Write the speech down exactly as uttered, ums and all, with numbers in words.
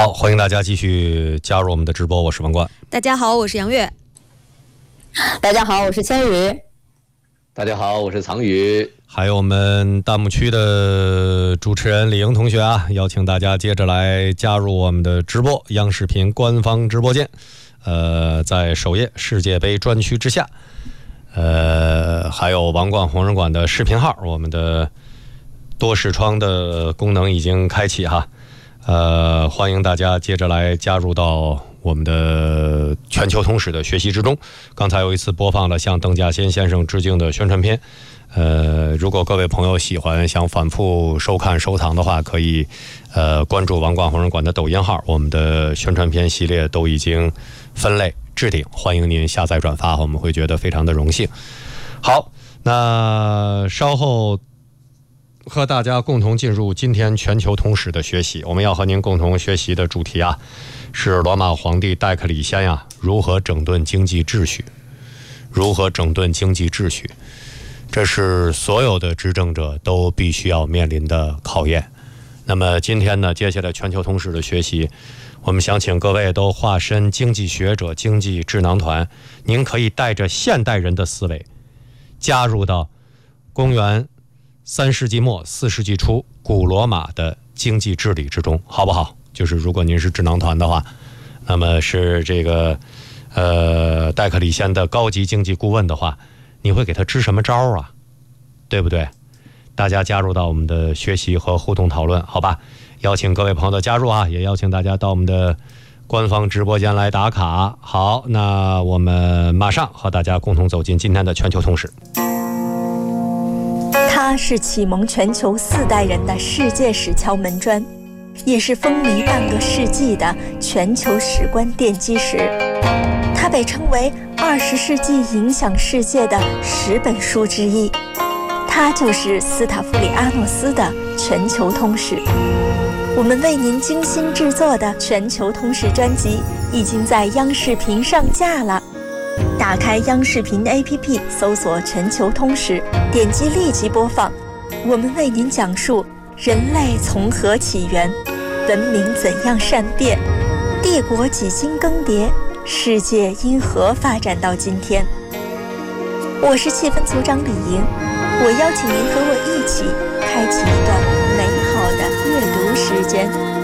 好，欢迎大家继续加入我们的直播，我是王冠。 大家好，我是杨月。 大家好，我是千羽。 大家好，我是藏宇。 还有我们弹幕区的主持人李莹同学啊，邀请大家接着来加入我们的直播，央视频官方直播间。呃，在首页世界杯专区之下，呃，还有王冠红人馆的视频号，我们的多视窗的功能已经开启哈。呃，欢迎大家接着来加入到我们的全球通史的学习之中。刚才有一次播放了向邓稼先先生致敬的宣传片，呃，如果各位朋友喜欢想反复收看收藏的话，可以呃关注王冠红人馆的抖音号，我们的宣传片系列都已经分类置顶，欢迎您下载转发，我们会觉得非常的荣幸。好，那稍后和大家共同进入今天全球通史的学习。我们要和您共同学习的主题啊，是罗马皇帝戴克里先呀如何整顿经济秩序，如何整顿经济秩序，这是所有的执政者都必须要面临的考验。那么今天呢，接下来全球通史的学习，我们想请各位都化身经济学者、经济智囊团，您可以带着现代人的思维，加入到公元三世纪末四世纪初古罗马的经济治理之中，好不好？就是如果您是智囊团的话，那么是这个呃戴克里先的高级经济顾问的话，你会给他支什么招啊？对不对？大家加入到我们的学习和互动讨论，好吧？邀请各位朋友的加入啊，也邀请大家到我们的官方直播间来打卡。好，那我们马上和大家共同走进今天的全球通史。 它是启蒙全球四代人的世界史敲门砖，也是风靡半个世纪的全球史观奠基石。它被称为二十世纪影响世界的十本书之一。它就是斯塔夫里阿诺斯的全球通史。我们为您精心制作的全球通史专辑已经在央视频上架了。打开央视频 A P P， 搜索全球通史，点击立即播放。我们为您讲述人类从何起源，文明怎样善变，帝国几经更迭，世界因何发展到今天。我是气氛组长李莹，我邀请您和我一起开启一段美好的阅读时间。